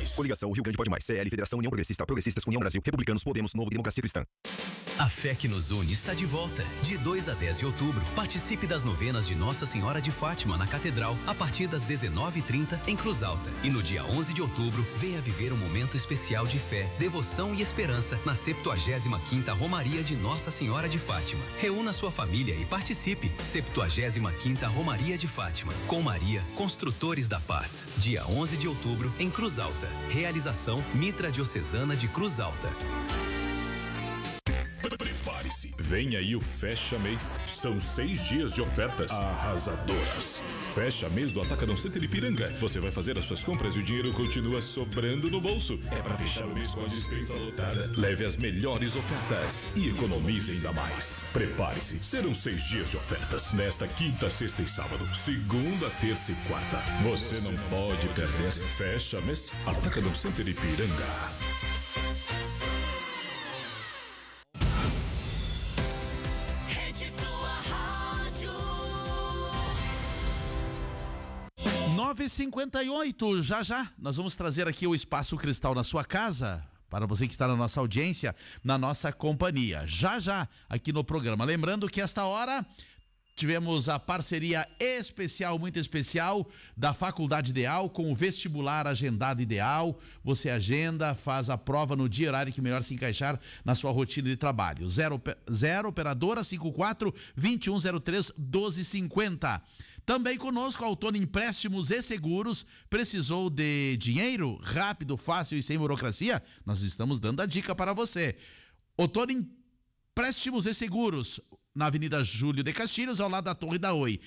mais. Coligação Rio Grande Pode Mais. CL, Federação União Progressista, Progressistas, União Brasil, Republicanos, Podemos, Novo, Democracia Cristã. A fé que nos une está de volta. De 2 a 10 de outubro, participe das novenas de Nossa Senhora de Fátima na Catedral, a partir das 19h30 em Cruz Alta. E no dia 11 de outubro, venha viver um momento especial de fé, devoção e esperança na 75ª Romaria de Nossa Senhora de Fátima. Reúna sua família e participe. 75ª Romaria de Fátima. Com Maria, Construtores da Paz. Dia 11 de outubro em Cruz Alta. Realização Mitra Diocesana de Cruz Alta. Prepare-se, vem aí o Fecha Mês. São 6 dias de ofertas arrasadoras. Fecha Mês do Atacadão Center Ipiranga. Você vai fazer as suas compras e o dinheiro continua sobrando no bolso. É pra fechar o mês com a dispensa lotada. Leve as melhores ofertas e economize ainda mais. Prepare-se, serão 6 dias de ofertas. Nesta quinta, sexta e sábado. Segunda, terça e quarta. Você não pode perder. Fecha Mês Atacadão Center Ipiranga. Nove e 58, já nós vamos trazer aqui o Espaço Cristal na sua casa, para você que está na nossa audiência, na nossa companhia, já aqui no programa. Lembrando que esta hora tivemos a parceria especial, muito especial, da Faculdade Ideal com o vestibular agendado ideal. Você agenda, faz a prova no dia e horário que melhor se encaixar na sua rotina de trabalho. 0 operadora 54 2103 1250. Também conosco, Autôno Empréstimos e Seguros. Precisou de dinheiro rápido, fácil e sem burocracia? Nós estamos dando a dica para você. Autôno Empréstimos e Seguros, na Avenida Júlio de Castilhos, ao lado da Torre da Oi.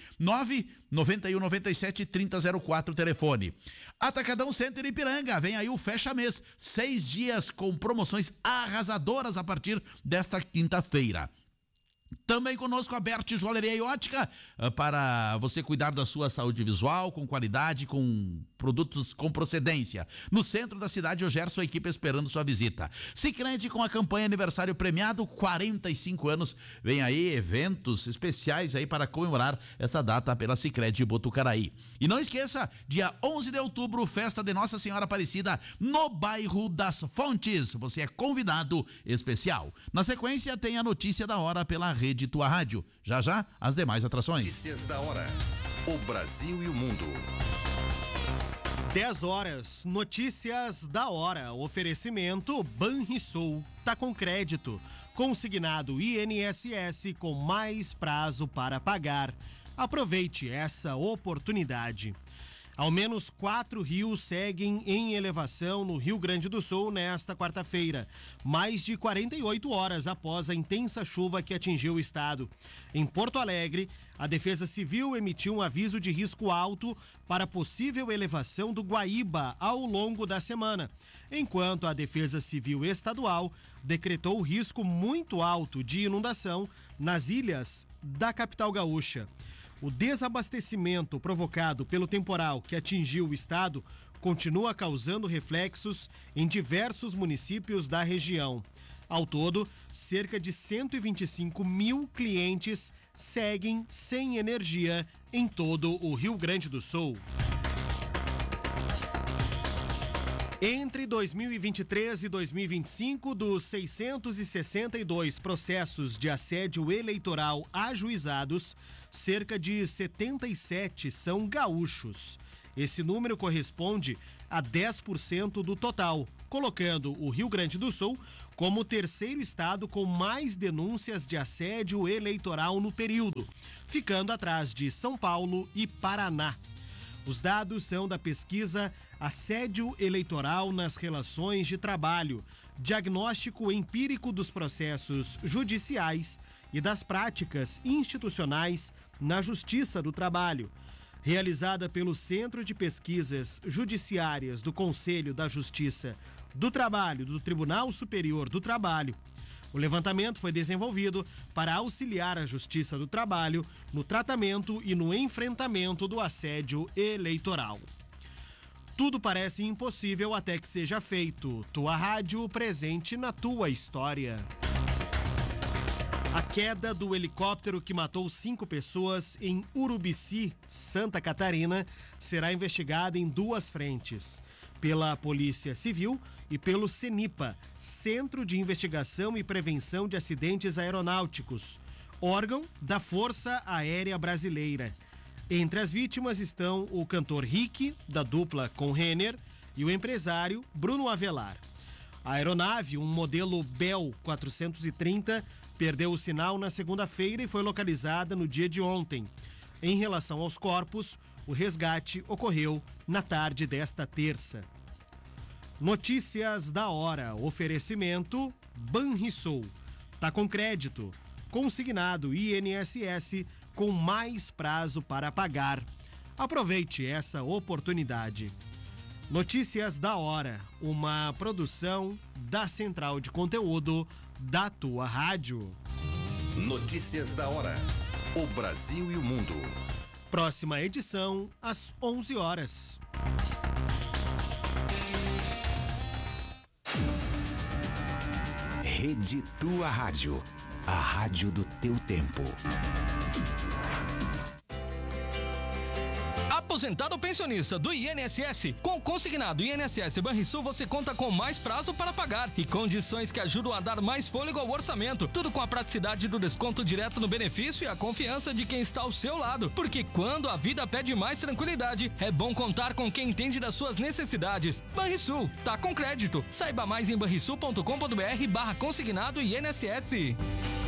99197-3004, telefone. Atacadão Center Ipiranga, vem aí o Fecha Mês. 6 dias com promoções arrasadoras a partir desta quinta-feira. Também conosco a Berti Joalheria e Ótica, para você cuidar da sua saúde visual, com qualidade, com produtos com procedência. No centro da cidade, o Gerson, a equipe esperando sua visita. Sicredi com a campanha aniversário premiado, 45 anos. Vem aí eventos especiais aí para comemorar essa data pela Sicredi Botucaraí. E não esqueça, dia 11 de outubro, festa de Nossa Senhora Aparecida no bairro das Fontes. Você é convidado especial. Na sequência, tem a notícia da hora pela Rede Tua Rádio. Já, as demais atrações. Notícias da hora. O Brasil e o mundo. 10 horas, notícias da hora. Oferecimento Banrisul. Tá com crédito. Consignado INSS com mais prazo para pagar. Aproveite essa oportunidade. Ao menos 4 rios seguem em elevação no Rio Grande do Sul nesta quarta-feira, mais de 48 horas após a intensa chuva que atingiu o estado. Em Porto Alegre, a Defesa Civil emitiu um aviso de risco alto para possível elevação do Guaíba ao longo da semana, enquanto a Defesa Civil Estadual decretou risco muito alto de inundação nas ilhas da capital gaúcha. O desabastecimento provocado pelo temporal que atingiu o estado continua causando reflexos em diversos municípios da região. Ao todo, cerca de 125 mil clientes seguem sem energia em todo o Rio Grande do Sul. Entre 2023 e 2025, dos 662 processos de assédio eleitoral ajuizados, cerca de 77 são gaúchos. Esse número corresponde a 10% do total, colocando o Rio Grande do Sul como o terceiro estado com mais denúncias de assédio eleitoral no período, ficando atrás de São Paulo e Paraná. Os dados são da pesquisa Assédio Eleitoral nas Relações de Trabalho, diagnóstico empírico dos processos judiciais e das práticas institucionais na Justiça do Trabalho, realizada pelo Centro de Pesquisas Judiciárias do Conselho da Justiça do Trabalho do Tribunal Superior do Trabalho. O levantamento foi desenvolvido para auxiliar a Justiça do Trabalho no tratamento e no enfrentamento do assédio eleitoral. Tudo parece impossível até que seja feito. Tua Rádio, presente na tua história. A queda do helicóptero que matou 5 pessoas em Urubici, Santa Catarina, será investigada em 2 frentes. pela Polícia Civil e pelo CENIPA, Centro de Investigação e Prevenção de Acidentes Aeronáuticos, órgão da Força Aérea Brasileira. Entre as vítimas estão o cantor Rick, da dupla com Renner, e o empresário Bruno Avelar. A aeronave, um modelo Bell 430, perdeu o sinal na segunda-feira e foi localizada no dia de ontem. Em relação aos corpos, o resgate ocorreu na tarde desta terça. Notícias da hora. Oferecimento Banrisul. Tá com crédito. Consignado INSS com mais prazo para pagar. Aproveite essa oportunidade. Notícias da hora. Uma produção da Central de Conteúdo da tua rádio. Notícias da hora. O Brasil e o mundo. Próxima edição, às 11 horas. Rede Tua Rádio. A rádio do teu tempo. Aposentado ou pensionista do INSS, com consignado INSS Banrisul você conta com mais prazo para pagar e condições que ajudam a dar mais fôlego ao orçamento. Tudo com a praticidade do desconto direto no benefício e a confiança de quem está ao seu lado. Porque quando a vida pede mais tranquilidade, é bom contar com quem entende das suas necessidades. Banrisul, tá com crédito. Saiba mais em banrisul.com.br/consignado INSS.